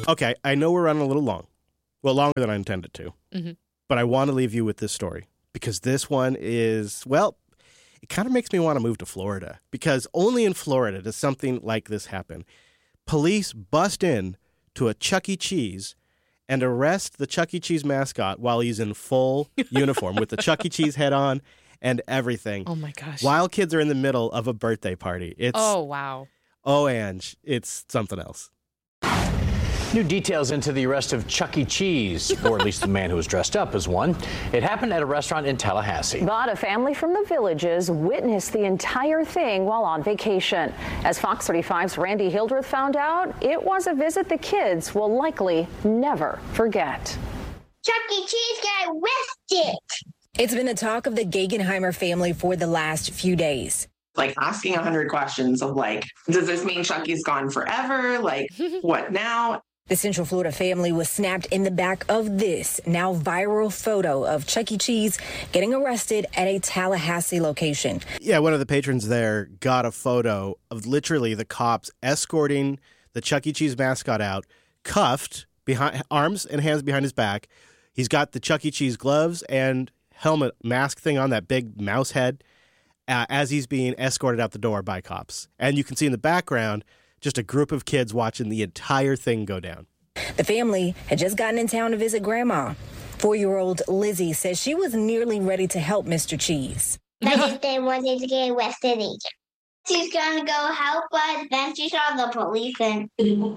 Okay, I know we're running a little long. Well, longer than I intended to. Mm-hmm. But I want to leave you with this story because this one is, well, it kind of makes me want to move to Florida because only in Florida does something like this happen. Police bust in to a Chuck E. Cheese and arrest the Chuck E. Cheese mascot while he's in full uniform with the Chuck E. Cheese head on and everything. Oh, my gosh. While kids are in the middle of a birthday party. Oh, wow. Oh, Ange, it's something else. New details into the arrest of Chuck E. Cheese, or at least the man who was dressed up as one. It happened at a restaurant in Tallahassee. But a family from the Villages witnessed the entire thing while on vacation. As Fox 35's Randy Hildreth found out, it was a visit the kids will likely never forget. Chuck E. Cheese got arrested. It's been the talk of the Gegenheimer family for the last few days. Like asking 100 questions of like, does this mean Chucky's gone forever? Like, what now? The Central Florida family was snapped in the back of this now viral photo of Chuck E. Cheese getting arrested at a Tallahassee location. Yeah, one of the patrons there got a photo of literally the cops escorting the Chuck E. Cheese mascot out, cuffed, behind arms and hands behind his back. He's got the Chuck E. Cheese gloves and helmet mask thing on, that big mouse head, as he's being escorted out the door by cops. And you can see in the background just a group of kids watching the entire thing go down. The family had just gotten in town to visit Grandma. 4-year-old Lizzie says she was nearly ready to help Mr. Cheese. I just didn't want him to get arrested either. She's gonna go help us, then she saw the police and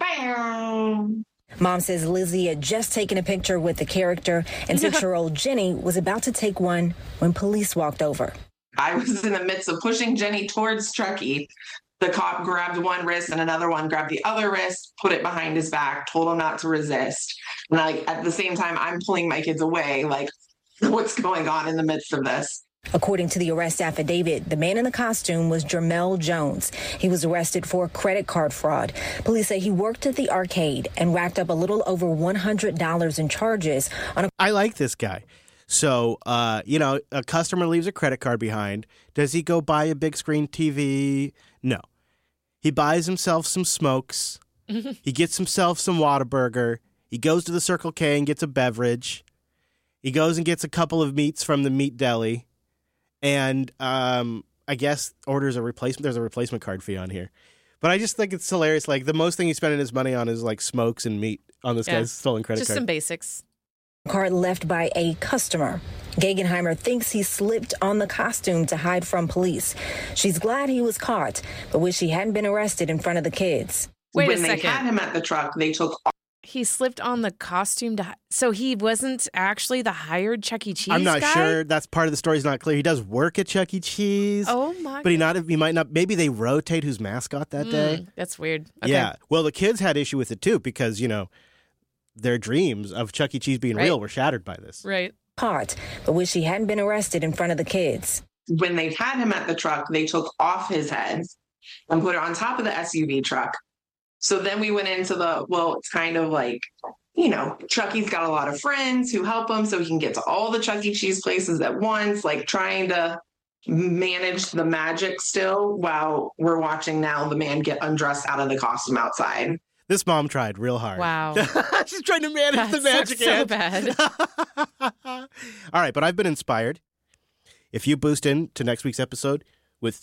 bam. Mom says Lizzie had just taken a picture with the character, and 6-year-old Jenny was about to take one when police walked over. I was in the midst of pushing Jenny towards Chucky. The cop grabbed one wrist and another one grabbed the other wrist, put it behind his back, told him not to resist. And like at the same time, I'm pulling my kids away. Like, what's going on in the midst of this? According to the arrest affidavit, the man in the costume was Jermel Jones. He was arrested for credit card fraud. Police say he worked at the arcade and racked up a little over $100 in charges on a... I like this guy. So, a customer leaves a credit card behind. Does he go buy a big screen TV? No. He buys himself some smokes. He gets himself some Whataburger. He goes to the Circle K and gets a beverage. He goes and gets a couple of meats from the meat deli. And I guess orders a replacement. There's a replacement card fee on here. But I just think it's hilarious. Like, the most thing he's spending his money on is, like, smokes and meat on this guy's stolen credit card. Just some basics. Card left by a customer. Gegenheimer thinks he slipped on the costume to hide from police. She's glad he was caught, but wish he hadn't been arrested in front of the kids. Wait when a second. They had him at the truck, they took... He slipped on the costume so he wasn't actually the hired Chuck E. Cheese guy? I'm not sure. That's part of the story's not clear. He does work at Chuck E. Cheese. Oh, my God. But he might not. Maybe they rotate who's mascot that day. That's weird. Okay. Yeah. Well, the kids had issue with it, too, because, their dreams of Chuck E. Cheese being real were shattered by this. Right. Caught, but wish he hadn't been arrested in front of the kids. When they had him at the truck, they took off his head and put it on top of the SUV truck. So then we went into it's kind of like, Chucky's got a lot of friends who help him so he can get to all the Chuck E. Cheese places at once, like trying to manage the magic still while we're watching now the man get undressed out of the costume outside. This mom tried real hard. Wow. She's trying to manage the magic. So bad. All right, but I've been inspired. If you boost in to next week's episode with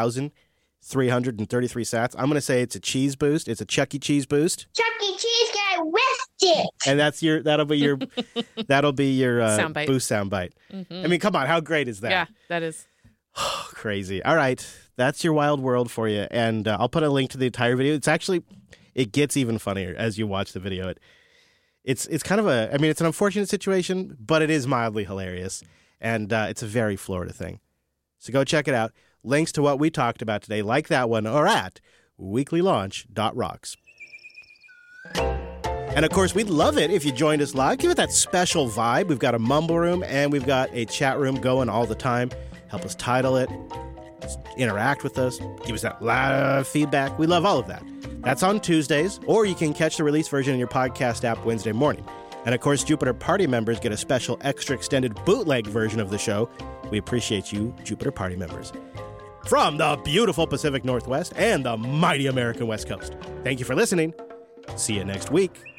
3,333 sats, I'm going to say it's a cheese boost. It's a Chuck E. Cheese boost. Chuck E. Cheese got arrested. And that'll be your soundbite. Boost soundbite. Mm-hmm. I mean, come on, how great is that? Yeah, that is. Crazy. All right, that's your wild world for you. And I'll put a link to the entire video. It gets even funnier as you watch the video. It's kind of it's an unfortunate situation, but it is mildly hilarious. And it's a very Florida thing. So go check it out. Links to what we talked about today, like that one, are at weeklylaunch.rocks. And, of course, we'd love it if you joined us live. Give it that special vibe. We've got a mumble room, and we've got a chat room going all the time. Help us title it. Just interact with us. Give us that live feedback. We love all of that. That's on Tuesdays, or you can catch the release version in your podcast app Wednesday morning. And, of course, Jupiter Party members get a special extra extended bootleg version of the show. We appreciate you, Jupiter Party members. From the beautiful Pacific Northwest and the mighty American West Coast. Thank you for listening. See you next week.